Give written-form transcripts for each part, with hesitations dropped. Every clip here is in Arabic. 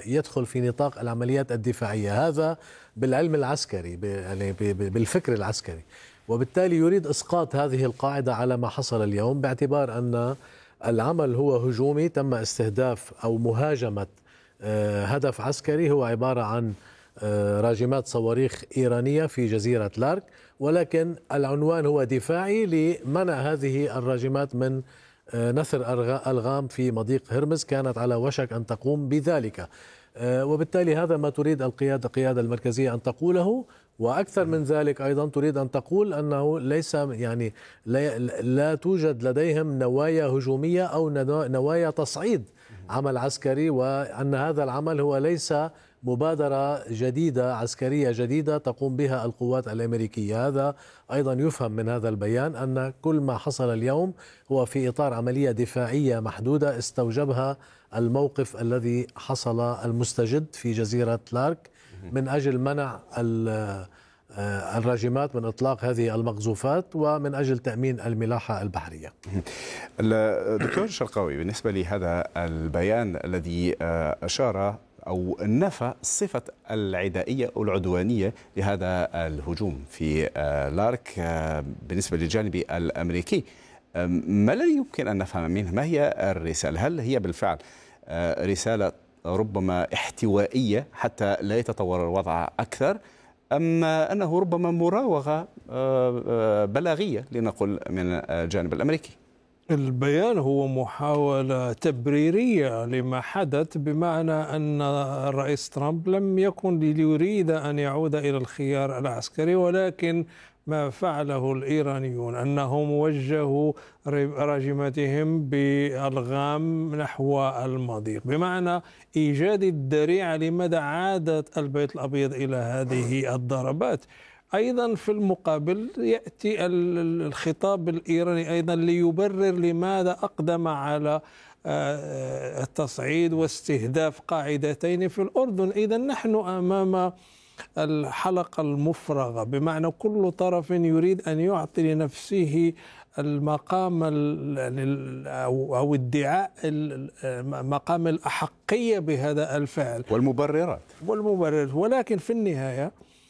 ويدخل في نطاق العمليات الدفاعية. هذا بالعلم العسكري، يعني بالفكر العسكري. وبالتالي يريد إسقاط هذه القاعدة على ما حصل اليوم، باعتبار أن العمل هو هجومي، تم استهداف أو مهاجمة هدف عسكري هو عبارة عن راجمات صواريخ إيرانية في جزيرة لارك، ولكن العنوان هو دفاعي لمنع هذه الراجمات من نثر ألغام في مضيق هرمز كانت على وشك أن تقوم بذلك. وبالتالي هذا ما تريد القيادة المركزية أن تقوله. وأكثر من ذلك أيضا تريد أن تقول أنه ليس يعني لا توجد لديهم نوايا هجومية أو نوايا تصعيد عمل عسكري، وأن هذا العمل هو ليس مبادرة جديدة عسكرية جديدة تقوم بها القوات الأمريكية. هذا أيضا يفهم من هذا البيان أن كل ما حصل اليوم هو في إطار عملية دفاعية محدودة استوجبها الموقف الذي حصل المستجد في جزيرة لارك من أجل منع الراجمات من إطلاق هذه المقذوفات ومن أجل تأمين الملاحة البحرية. دكتور شرقاوي، بالنسبة لهذا البيان الذي أشار أو نفى صفة العدائية أو العدوانية لهذا الهجوم في لارك بالنسبة للجانب الأمريكي، ما الذي يمكن أن نفهم منه؟ ما هي الرسالة؟ هل هي بالفعل رسالة ربما احتوائية حتى لا يتطور الوضع أكثر، أم أنه ربما مراوغة بلاغية لنقل من الجانب الأمريكي؟ البيان هو محاولة تبريرية لما حدث، بمعنى أن الرئيس ترامب لم يكن ليريد أن يعود إلى الخيار العسكري، ولكن ما فعله الإيرانيون أنهم وجهوا راجماتهم بألغام نحو المضيق، بمعنى إيجاد الذريعة لمدى عادة البيت الأبيض إلى هذه الضربات. أيضا في المقابل يأتي الخطاب الإيراني أيضا ليبرر لماذا أقدم على التصعيد واستهداف قاعدتين في الأردن. إذا نحن أمام الحلقة المفرغة، بمعنى كل طرف يريد أن يعطي لنفسه المقام أو ادعاء مقام الأحقية بهذا الفعل والمبررات. ولكن في النهاية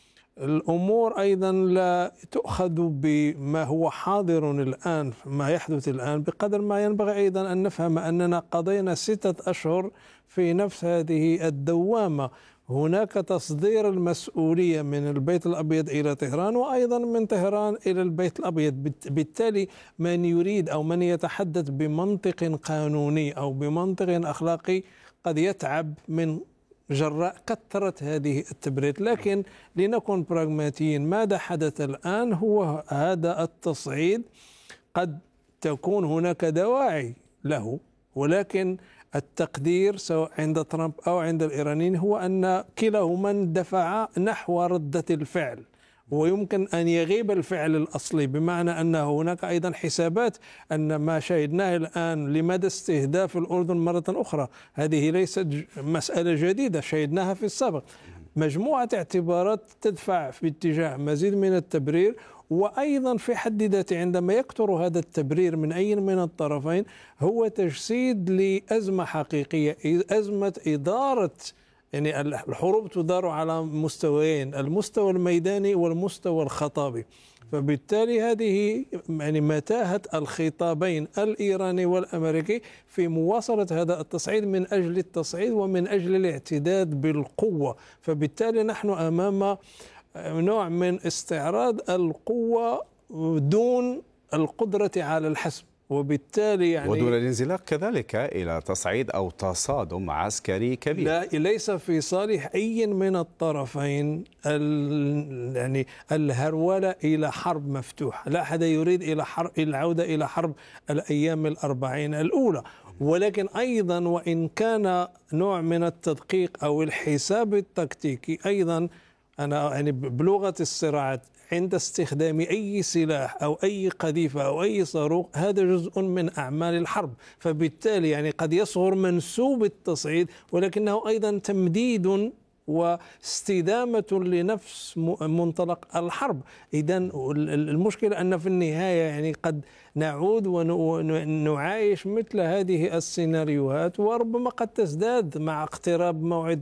الأمور أيضا لا تؤخذ بما هو حاضر الآن، ما يحدث الآن، بقدر ما ينبغي أيضا أن نفهم أننا قضينا 6 أشهر في نفس هذه الدوامة. هناك تصدير المسؤولية من البيت الأبيض إلى طهران، وأيضا من طهران إلى البيت الأبيض. بالتالي من يريد أو من يتحدث بمنطق قانوني أو بمنطق أخلاقي قد يتعب من جراء كثرة هذه التبريرات. لكن لنكن براغماتيين، ماذا حدث الآن هو هذا التصعيد قد تكون هناك دواعي له، ولكن التقدير سواء عند ترامب أو عند الإيرانيين هو أن كلاهما دفع نحو ردة الفعل، ويمكن أن يغيب الفعل الأصلي، بمعنى أن هناك أيضا حسابات أن ما شاهدناه الآن لمدى استهداف الأردن مرة أخرى هذه ليست مسألة جديدة، شاهدناها في السابق. مجموعة اعتبارات تدفع في اتجاه مزيد من التبرير. وأيضا في حد ذاته عندما يكثر هذا التبرير من أي من الطرفين هو تجسيد لأزمة حقيقية، أزمة إدارة. يعني الحروب تدار على مستويين، المستوى الميداني والمستوى الخطابي. فبالتالي هذه يعني متاهة الخطابين الإيراني والأمريكي في مواصلة هذا التصعيد من أجل التصعيد ومن أجل الاعتداد بالقوة. فبالتالي نحن أمام نوع من استعراض القوة دون القدرة على الحسم، وبالتالي يعني ودون الانزلاق كذلك إلى تصعيد أو تصادم عسكري كبير. لا، ليس في صالح أي من الطرفين يعني الهرولة إلى حرب مفتوحة. لا أحد يريد العودة إلى حرب الأيام 40 الأولى. ولكن أيضا وإن كان نوع من التدقيق أو الحساب التكتيكي، أيضا أنا يعني بلغة الصراعات عند استخدام أي سلاح أو أي قذيفة أو أي صاروخ هذا جزء من أعمال الحرب. فبالتالي يعني قد يصغر منسوب التصعيد، ولكنه أيضا تمديد واستدامة لنفس منطلق الحرب. إذن المشكلة أن في النهاية يعني قد نعود ونعايش مثل هذه السيناريوهات، وربما قد تزداد مع اقتراب موعد